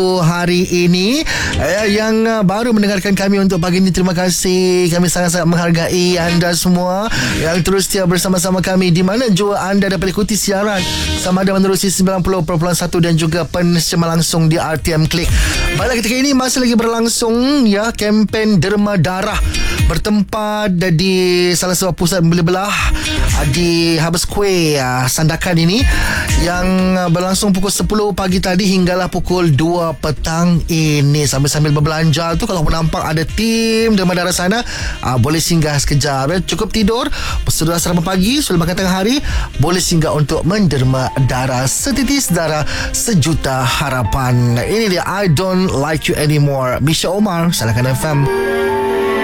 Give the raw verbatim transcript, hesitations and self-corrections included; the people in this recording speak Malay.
hari ini eh, yang uh, baru mendengarkan kami untuk pagi ini, terima kasih. Kami sangat-sangat menghargai anda semua yang terus setia bersama-sama kami di mana jua anda dapat ikuti siaran sama ada menerusi sembilan puluh perpuluhan satu dan juga penerjemah langsung di R T M Click. Baiklah, ketika ini masih lagi berlangsung ya kempen derma darah bertempat di salah sebuah pusat membeli belah di Harbour Square uh, Sandakan ini yang uh, berlangsung pukul sepuluh pagi tadi hinggalah pukul dua petang ini. Sambil-sambil berbelanja tu, kalau nampak ada tim derma darah sana, uh, boleh singgah sekejap. Cukup tidur, sudah sarapan pagi, sudah makan tengah hari, boleh singgah untuk menderma darah. Setitis darah, sejuta harapan. Ini dia I Don't Like You Anymore, Misha Omar, Salahkan F M.